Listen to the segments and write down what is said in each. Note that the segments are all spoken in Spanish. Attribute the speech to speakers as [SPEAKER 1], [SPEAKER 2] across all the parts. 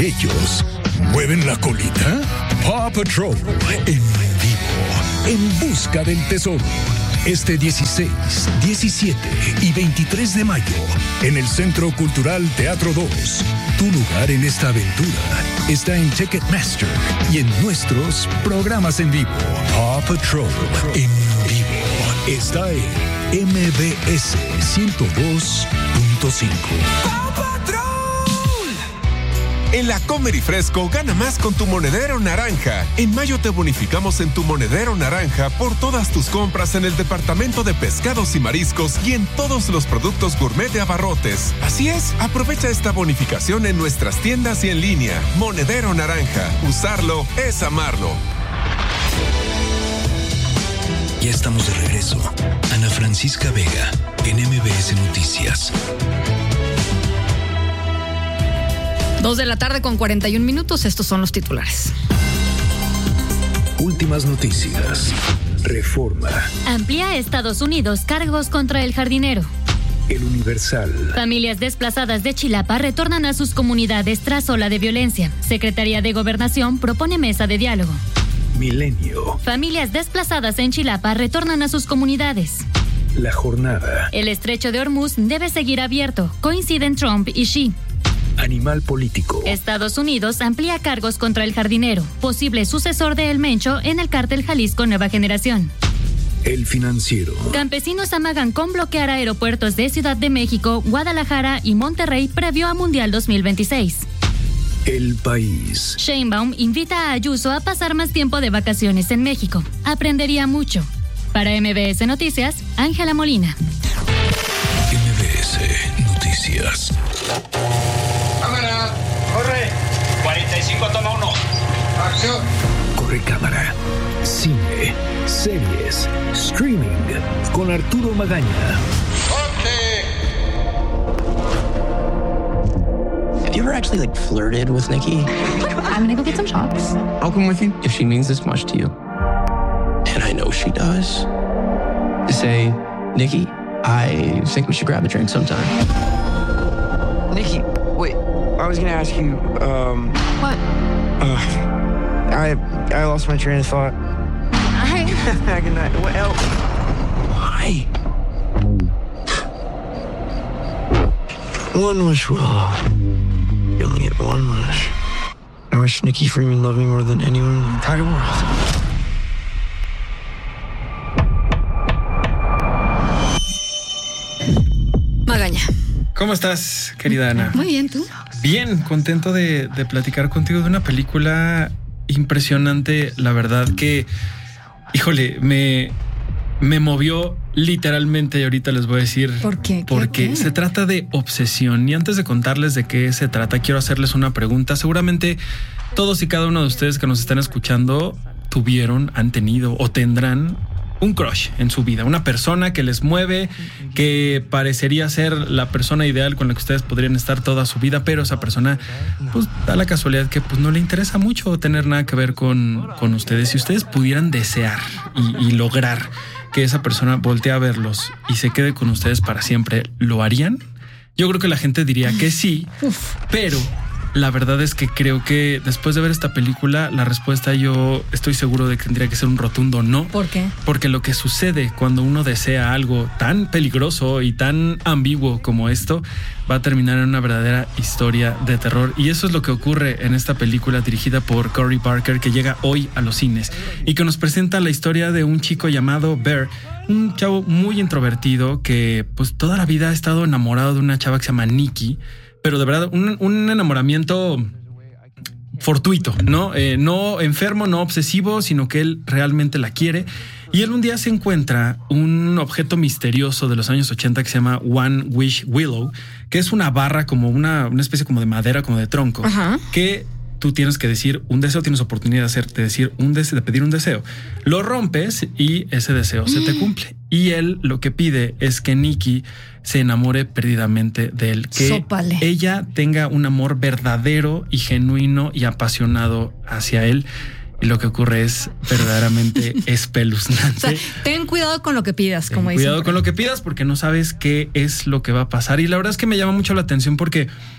[SPEAKER 1] ellos mueven la colita. Paw Patrol en vivo, en busca del tesoro. Este 16, 17 y 23 de mayo, en el Centro Cultural Teatro 2. Tu lugar en esta aventura está en Ticketmaster y en nuestros programas en vivo. Paw Patrol en vivo está en MBS 102.5.
[SPEAKER 2] En la Comer y Fresco, gana más con tu monedero naranja. En mayo te bonificamos en tu monedero naranja por todas tus compras en el departamento de pescados y mariscos y en todos los productos gourmet de Abarrotes. Así es, aprovecha esta bonificación en nuestras tiendas y en línea. Monedero naranja. Usarlo es amarlo.
[SPEAKER 1] Ya estamos de regreso. Ana Francisca Vega, en MBS Noticias.
[SPEAKER 3] 2:41 p.m. Estos son los titulares.
[SPEAKER 1] Últimas noticias. Reforma.
[SPEAKER 4] Amplía Estados Unidos cargos contra el jardinero.
[SPEAKER 1] El Universal.
[SPEAKER 4] Familias desplazadas de Chilapa retornan a sus comunidades tras ola de violencia. Secretaría de Gobernación propone mesa de diálogo.
[SPEAKER 1] Milenio.
[SPEAKER 4] Familias desplazadas en Chilapa retornan a sus comunidades.
[SPEAKER 1] La Jornada.
[SPEAKER 4] El estrecho de Hormuz debe seguir abierto. Coinciden Trump y Xi.
[SPEAKER 1] Animal político.
[SPEAKER 4] Estados Unidos amplía cargos contra el jardinero, posible sucesor de El Mencho en el cártel Jalisco Nueva Generación.
[SPEAKER 1] El Financiero.
[SPEAKER 4] Campesinos amagan con bloquear aeropuertos de Ciudad de México, Guadalajara y Monterrey previo a Mundial 2026.
[SPEAKER 1] El País.
[SPEAKER 4] Sheinbaum invita a Ayuso a pasar más tiempo de vacaciones en México. Aprendería mucho. Para MBS Noticias, Ángela Molina.
[SPEAKER 1] MBS Noticias.
[SPEAKER 5] Cámara, corre.
[SPEAKER 6] 45, toma 1.
[SPEAKER 5] Acción.
[SPEAKER 1] Corre cámara. Cine, series, streaming con Arturo Magaña.
[SPEAKER 5] ¡Corte!
[SPEAKER 7] Have you ever actually flirted with Nikki?
[SPEAKER 8] I'm gonna go get some shots.
[SPEAKER 7] I'll come with you if she means this much to you. And I know she does. Say, Nikki, I think we should grab a drink sometime.
[SPEAKER 9] Nikki, wait. I was gonna ask you,
[SPEAKER 8] What?
[SPEAKER 9] I lost my train of thought.
[SPEAKER 8] Hi.
[SPEAKER 9] Good night. What else?
[SPEAKER 7] Why?
[SPEAKER 9] One wish will. You only get one wish. I wish Nikki Freeman loved me more than anyone in the entire world.
[SPEAKER 3] Magaña.
[SPEAKER 10] ¿Cómo estás, querida Ana?
[SPEAKER 3] Muy bien, ¿tú?
[SPEAKER 10] Bien, contento de platicar contigo de una película impresionante. La verdad que, híjole, me movió literalmente y ahorita les voy a decir
[SPEAKER 3] ¿Por qué?
[SPEAKER 10] Porque se trata de Obsesión. Y antes de contarles de qué se trata, quiero hacerles una pregunta. Seguramente todos y cada uno de ustedes que nos están escuchando tuvieron, han tenido o tendrán un crush en su vida, una persona que les mueve, que parecería ser la persona ideal con la que ustedes podrían estar toda su vida, pero esa persona, pues, da la casualidad que pues no le interesa mucho tener nada que ver con ustedes. Si ustedes pudieran desear y lograr que esa persona voltee a verlos y se quede con ustedes para siempre, ¿lo harían? Yo creo que la gente diría que sí, pero la verdad es que creo que después de ver esta película, la respuesta yo estoy seguro de que tendría que ser un rotundo no.
[SPEAKER 3] ¿Por qué?
[SPEAKER 10] Porque lo que sucede cuando uno desea algo tan peligroso y tan ambiguo como esto va a terminar en una verdadera historia de terror. Y eso es lo que ocurre en esta película dirigida por Corey Barker, que llega hoy a los cines y que nos presenta la historia de un chico llamado Bear, un chavo muy introvertido que pues toda la vida ha estado enamorado de una chava que se llama Nikki. Pero de verdad, un enamoramiento fortuito, ¿no? No enfermo, no obsesivo, sino que él realmente la quiere. Y él un día se encuentra un objeto misterioso de los años 80 que se llama One Wish Willow, que es una barra como una especie como de madera, como de tronco,
[SPEAKER 3] Ajá.
[SPEAKER 10] que tú tienes que decir un deseo, tienes oportunidad de pedir un deseo. Lo rompes y ese deseo se te cumple. Y él lo que pide es que Nikki se enamore perdidamente de él, que
[SPEAKER 3] Sópale.
[SPEAKER 10] ella tenga un amor verdadero y genuino y apasionado hacia él. Y lo que ocurre es verdaderamente espeluznante.
[SPEAKER 3] O sea, ten cuidado con lo que pidas, como dicen.
[SPEAKER 10] Cuidado con lo que pidas porque no sabes qué es lo que va a pasar. Y la verdad es que me llama mucho la atención porque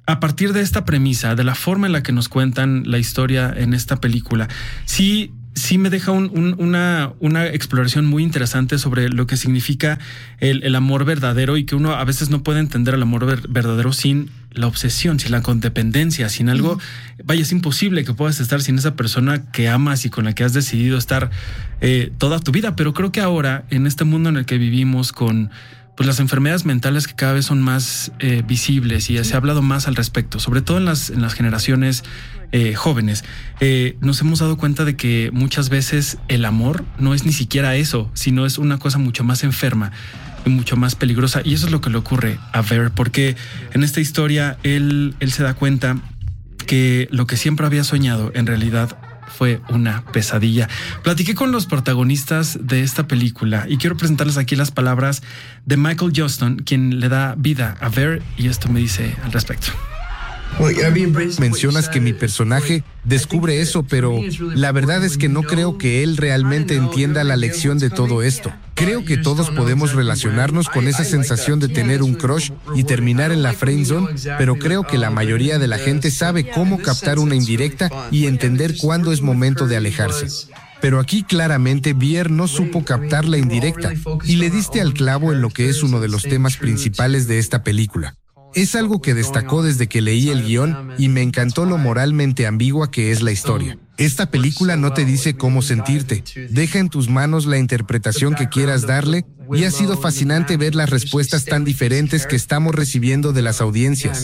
[SPEAKER 10] a partir de esta premisa, de la forma en la que nos cuentan la historia en esta película, sí me deja una exploración muy interesante sobre lo que significa el amor verdadero, y que uno a veces no puede entender el amor verdadero sin la obsesión, sin la codependencia, sin algo. Vaya, es imposible que puedas estar sin esa persona que amas y con la que has decidido estar toda tu vida. Pero creo que ahora, en este mundo en el que vivimos, con pues las enfermedades mentales que cada vez son más visibles, y se ha hablado más al respecto, sobre todo en las generaciones jóvenes, nos hemos dado cuenta de que muchas veces el amor no es ni siquiera eso, sino es una cosa mucho más enferma y mucho más peligrosa. Y eso es lo que le ocurre a Ver, porque en esta historia él se da cuenta que lo que siempre había soñado en realidad fue una pesadilla. Platiqué con los protagonistas de esta película y quiero presentarles aquí las palabras de Michael Johnston, quien le da vida a Ver, y esto me dice al respecto.
[SPEAKER 11] Mencionas que mi personaje descubre eso, pero la verdad es que no creo que él realmente entienda la lección de todo esto. Creo que todos podemos relacionarnos con esa sensación de tener un crush y terminar en la friendzone, pero creo que la mayoría de la gente sabe cómo captar una indirecta y entender cuándo es momento de alejarse. Pero aquí claramente Ver no supo captar la indirecta, y le diste al clavo en lo que es uno de los temas principales de esta película. Es algo que destacó desde que leí el guión, y me encantó lo moralmente ambigua que es la historia. Esta película no te dice cómo sentirte, deja en tus manos la interpretación que quieras darle, y ha sido fascinante ver las respuestas tan diferentes que estamos recibiendo de las audiencias.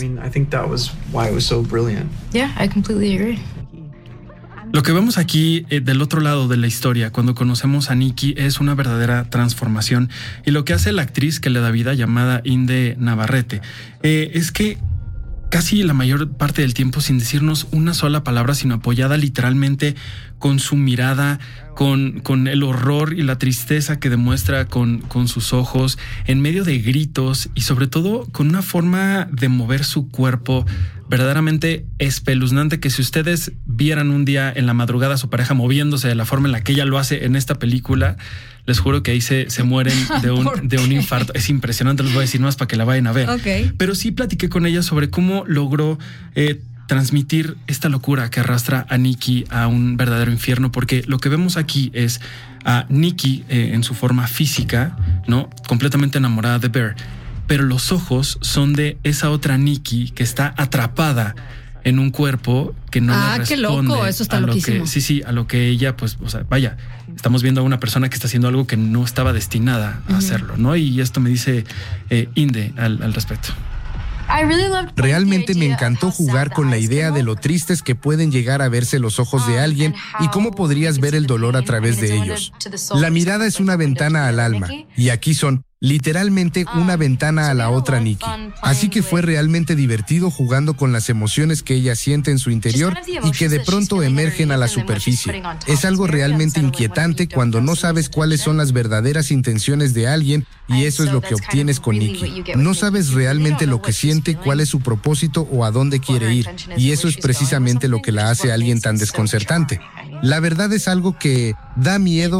[SPEAKER 8] Yeah, I completely agree.
[SPEAKER 10] Lo que vemos aquí del otro lado de la historia, cuando conocemos a Nikki, es una verdadera transformación. Y lo que hace la actriz que le da vida, llamada Inde Navarrete, es que casi la mayor parte del tiempo, sin decirnos una sola palabra, sino apoyada literalmente con su mirada, con el horror y la tristeza que demuestra con sus ojos, en medio de gritos, y sobre todo con una forma de mover su cuerpo verdaderamente espeluznante, que si ustedes vieran un día en la madrugada a su pareja moviéndose de la forma en la que ella lo hace en esta película, les juro que ahí se mueren de un infarto. Es impresionante, les voy a decir más para que la vayan a ver.
[SPEAKER 3] Okay.
[SPEAKER 10] Pero sí platiqué con ella sobre cómo logró transmitir esta locura que arrastra a Nikki a un verdadero infierno, porque lo que vemos aquí es a Nikki en su forma física, ¿no? Completamente enamorada de Ver, pero los ojos son de esa otra Nikki que está atrapada en un cuerpo que no le responde. ¡Qué loco! Eso está loquísimo. A lo que ella, pues, o sea, vaya, estamos viendo a una persona que está haciendo algo que no estaba destinada a hacerlo, ¿no? Y esto me dice Inde al respecto.
[SPEAKER 11] Realmente me encantó jugar con la idea de lo tristes que pueden llegar a verse los ojos de alguien y cómo podrías ver el dolor a través de ellos. La mirada es una ventana al alma, y aquí son literalmente una ventana a la otra Nikki. Así que fue realmente divertido jugando con las emociones que ella siente en su interior y que de pronto emergen a la superficie. Es algo realmente inquietante cuando no sabes cuáles son las verdaderas intenciones de alguien, y eso es lo que obtienes con Nikki. No sabes realmente lo que siente, cuál es su propósito o a dónde quiere ir, y eso es precisamente lo que la hace alguien tan desconcertante. La verdad es algo que da miedo.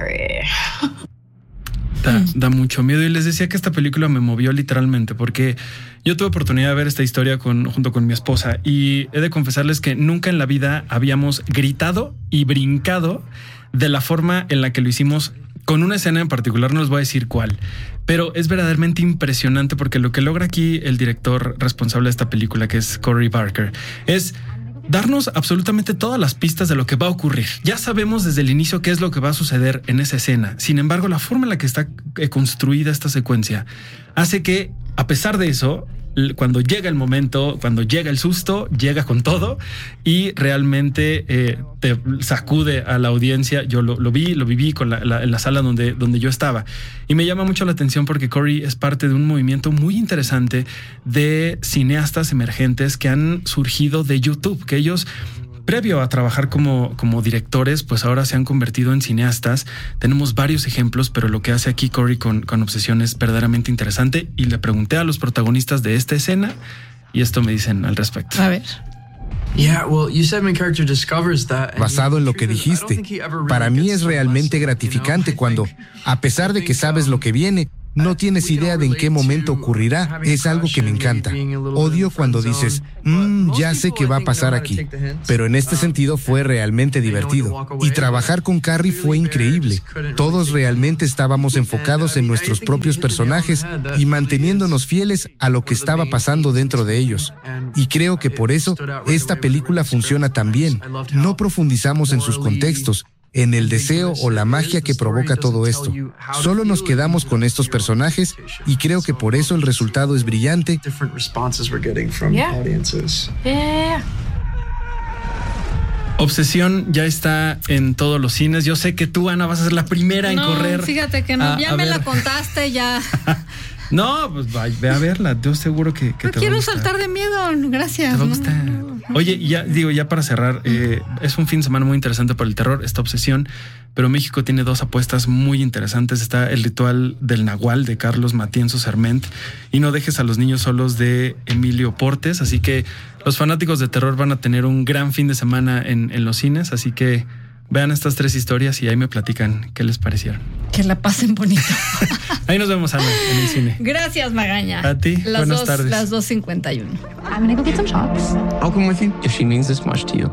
[SPEAKER 10] Da mucho miedo, y les decía que esta película me movió literalmente, porque yo tuve oportunidad de ver esta historia junto con mi esposa, y he de confesarles que nunca en la vida habíamos gritado y brincado de la forma en la que lo hicimos con una escena en particular. No les voy a decir cuál, pero es verdaderamente impresionante, porque lo que logra aquí el director responsable de esta película, que es Cory Barker, es darnos absolutamente todas las pistas de lo que va a ocurrir. Ya sabemos desde el inicio qué es lo que va a suceder en esa escena. Sin embargo, la forma en la que está construida esta secuencia hace que, a pesar de eso, cuando llega el momento, cuando llega el susto, llega con todo y realmente te sacude a la audiencia. Yo lo viví en la sala donde yo estaba, y me llama mucho la atención porque Cory es parte de un movimiento muy interesante de cineastas emergentes que han surgido de YouTube, que ellos, previo a trabajar como directores, pues ahora se han convertido en cineastas. Tenemos varios ejemplos, pero lo que hace aquí Cory con Obsesión es verdaderamente interesante, y le pregunté a los protagonistas de esta escena y esto me dicen al respecto.
[SPEAKER 3] A ver.
[SPEAKER 11] Basado en lo que dijiste, para mí es realmente gratificante cuando, a pesar de que sabes lo que viene, No tienes idea de en qué momento ocurrirá. Es algo que me encanta. Odio cuando dices, ya sé qué va a pasar aquí. Pero en este sentido fue realmente divertido. Y trabajar con Carrie fue increíble. Todos realmente estábamos enfocados en nuestros propios personajes y manteniéndonos fieles a lo que estaba pasando dentro de ellos. Y creo que por eso esta película funciona tan bien. No profundizamos en sus contextos, en el deseo o la magia que provoca todo esto. Solo nos quedamos con estos personajes y creo que por eso el resultado es brillante.
[SPEAKER 10] Obsesión ya está en todos los cines. Yo sé que tú, Ana, vas a ser la primera en correr.
[SPEAKER 3] Fíjate que no, ya me la contaste, ya.
[SPEAKER 10] No, pues ve a verla. Yo seguro que te va a gustar.
[SPEAKER 3] Quiero saltar de miedo, gracias.
[SPEAKER 10] Te va a gustar. Oye, ya para cerrar, es un fin de semana muy interesante para el terror, esta obsesión, pero México tiene 2 apuestas muy interesantes. Está El ritual del Nahual de Carlos Matienzo Serment y No dejes a los niños solos de Emilio Portes. Así que los fanáticos de terror van a tener un gran fin de semana en los cines, así que vean estas 3 historias y ahí me platican qué les parecieron.
[SPEAKER 3] Que la pasen bonito.
[SPEAKER 10] Ahí nos vemos, Ana, en el cine.
[SPEAKER 3] Gracias, Magaña.
[SPEAKER 10] A ti, buenas tardes.
[SPEAKER 3] Las 2:51.
[SPEAKER 8] I'm gonna go get some shots.
[SPEAKER 7] I'll come with you if she means this much to you.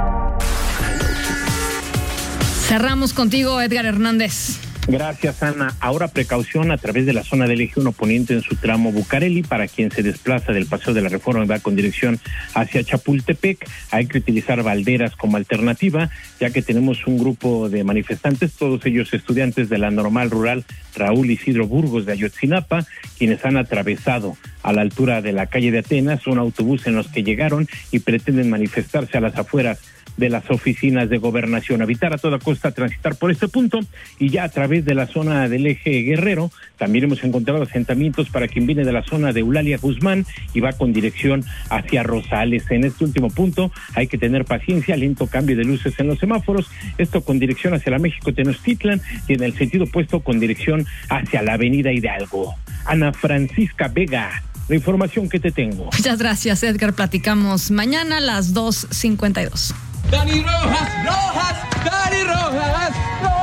[SPEAKER 3] Cerramos contigo, Edgar Hernández.
[SPEAKER 12] Gracias, Ana. Ahora precaución a través de la zona del Eje 1 Poniente en su tramo Bucareli para quien se desplaza del Paseo de la Reforma y va con dirección hacia Chapultepec. Hay que utilizar balderas como alternativa, ya que tenemos un grupo de manifestantes, todos ellos estudiantes de la Normal Rural Raúl Isidro Burgos de Ayotzinapa, quienes han atravesado a la altura de la calle de Atenas un autobús en los que llegaron y pretenden manifestarse a las afueras de las oficinas de gobernación, evitar a toda costa transitar por este punto. Y ya a través de la zona del Eje Guerrero también hemos encontrado asentamientos para quien viene de la zona de Eulalia Guzmán y va con dirección hacia Rosales. En este último punto hay que tener paciencia, lento cambio de luces en los semáforos, esto con dirección hacia la México Tenochtitlan y en el sentido opuesto con dirección hacia la avenida Hidalgo. Ana Francisca Vega, la información que te tengo.
[SPEAKER 3] Muchas gracias, Edgar. Platicamos mañana a las 2:52.
[SPEAKER 13] Dani Rojas, Dani Rojas.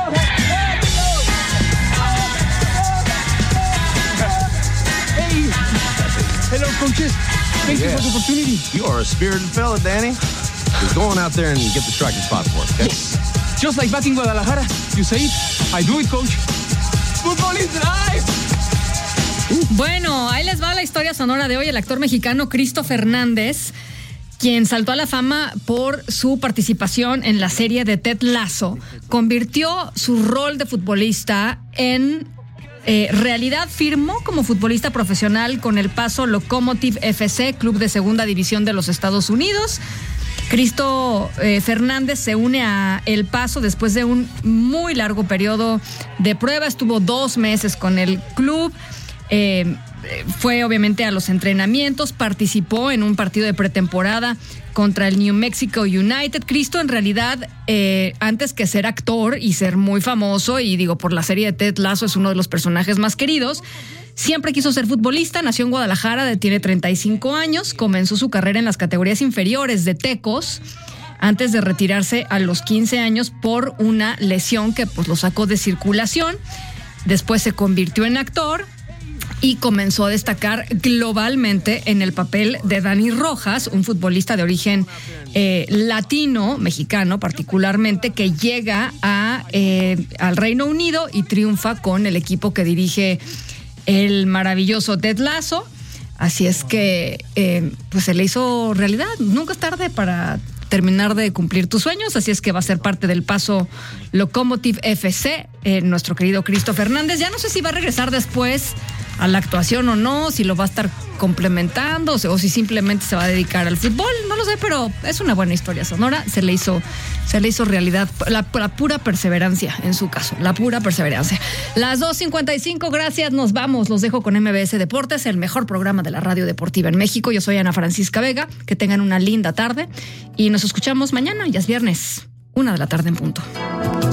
[SPEAKER 13] Hey, hello, coaches. Thank you for the opportunity.
[SPEAKER 14] You are a spirited fella, Danny. Just go on out there and get the striking spot for us, okay?
[SPEAKER 13] Just like back in Guadalajara. You say it, I do it, coach. Football is life.
[SPEAKER 3] Bueno, ahí les va la historia sonora de hoy. El actor mexicano Cristo Fernández, quien saltó a la fama por su participación en la serie de Ted Lasso, convirtió su rol de futbolista en realidad. Firmó como futbolista profesional con el Paso Locomotive FC, club de segunda división de los Estados Unidos. Cristo Fernández se une a El Paso después de un muy largo periodo de prueba. Estuvo 2 meses con el club. Fue obviamente a los entrenamientos, participó en un partido de pretemporada contra el New Mexico United. Cristo en realidad, antes que ser actor y ser muy famoso, y digo por la serie de Ted Lasso es uno de los personajes más queridos, siempre quiso ser futbolista. Nació en Guadalajara, tiene 35 años, comenzó su carrera en las categorías inferiores de Tecos, antes de retirarse a los 15 años por una lesión que pues lo sacó de circulación. Después se convirtió en actor y comenzó a destacar globalmente en el papel de Dani Rojas, un futbolista de origen latino, mexicano particularmente, que llega al Reino Unido y triunfa con el equipo que dirige el maravilloso Ted Lasso. Así es que pues se le hizo realidad. Nunca es tarde para terminar de cumplir tus sueños, así es que va a ser parte del Paso Locomotive FC, nuestro querido Cristo Fernández. Ya no sé si va a regresar después a la actuación o no, si lo va a estar complementando o si simplemente se va a dedicar al fútbol, no lo sé, pero es una buena historia sonora. Se le hizo realidad la pura perseverancia en su caso, la pura perseverancia. Las 2:55, gracias, nos vamos, los dejo con MBS Deportes, el mejor programa de la radio deportiva en México. Yo soy Ana Francisca Vega, que tengan una linda tarde y nos escuchamos mañana, ya es viernes, 1:00 p.m. en punto.